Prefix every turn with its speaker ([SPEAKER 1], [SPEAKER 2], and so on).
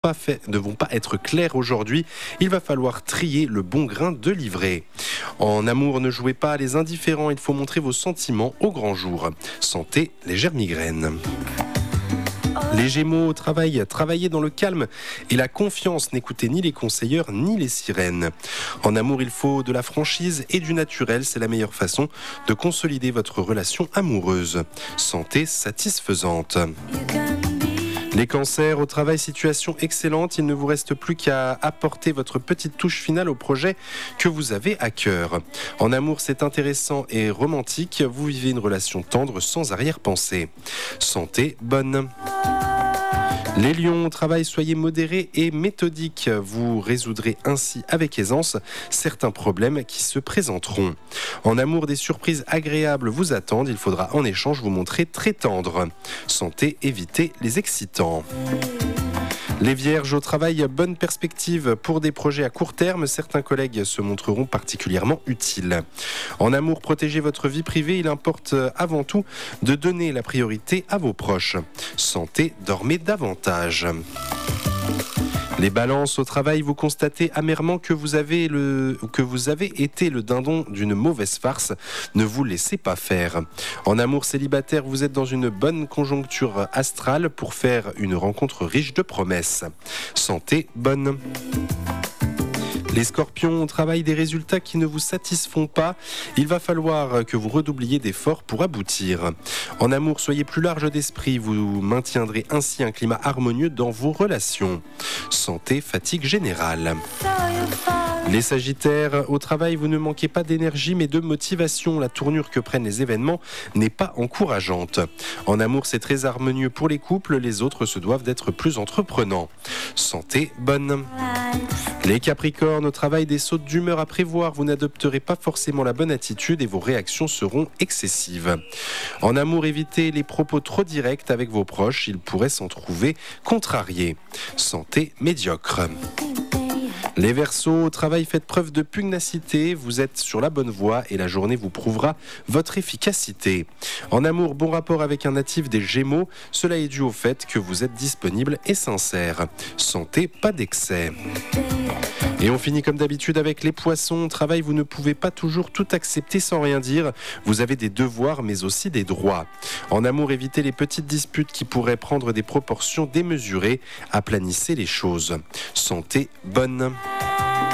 [SPEAKER 1] ne vont pas être clairs aujourd'hui. Il va falloir trier le bon grain de livret. En amour, ne jouez pas les indifférents. Il faut montrer vos sentiments au grand jour. Santé, légère migraine. Les Gémeaux, travaillez dans le calme et la confiance. N'écoutez ni les conseilleurs ni les sirènes. En amour, il faut de la franchise et du naturel. C'est la meilleure façon de consolider votre relation amoureuse. Santé satisfaisante. Les cancers, au travail, situation excellente. Il ne vous reste plus qu'à apporter votre petite touche finale au projet que vous avez à cœur. En amour, c'est intéressant et romantique. Vous vivez une relation tendre sans arrière-pensée. Santé bonne. Les lions, au travail, soyez modérés et méthodiques. Vous résoudrez ainsi avec aisance certains problèmes qui se présenteront. En amour, des surprises agréables vous attendent. Il faudra en échange vous montrer très tendre. Santé, évitez les excitants. Les vierges, au travail, bonne perspective pour des projets à court terme. Certains collègues se montreront particulièrement utiles. En amour, protégez votre vie privée. Il importe avant tout de donner la priorité à vos proches. Santé, dormez davantage. Les balances, au travail, vous constatez amèrement que vous avez été le dindon d'une mauvaise farce. Ne vous laissez pas faire. En amour célibataire, vous êtes dans une bonne conjoncture astrale pour faire une rencontre riche de promesses. Santé bonne. Les scorpions, au travail, des résultats qui ne vous satisfont pas. Il va falloir que vous redoubliez d'efforts pour aboutir. En amour, soyez plus large d'esprit. Vous maintiendrez ainsi un climat harmonieux dans vos relations. Santé, fatigue générale. Les sagittaires, au travail, vous ne manquez pas d'énergie mais de motivation. La tournure que prennent les événements n'est pas encourageante. En amour, c'est très harmonieux pour les couples. Les autres se doivent d'être plus entreprenants. Santé bonne. Les capricornes, au travail, des sautes d'humeur à prévoir. Vous n'adopterez pas forcément la bonne attitude et vos réactions seront excessives. En amour, évitez les propos trop directs avec vos proches. Ils pourraient s'en trouver contrariés. Santé médiocre. Les Verseaux, au travail, faites preuve de pugnacité. Vous êtes sur la bonne voie et la journée vous prouvera votre efficacité. En amour, bon rapport avec un natif des Gémeaux. Cela est dû au fait que vous êtes disponible et sincère. Santé, pas d'excès. Et on finit comme d'habitude avec les poissons. Au travail, vous ne pouvez pas toujours tout accepter sans rien dire. Vous avez des devoirs mais aussi des droits. En amour, évitez les petites disputes qui pourraient prendre des proportions démesurées. Aplanissez les choses. Santé bonne.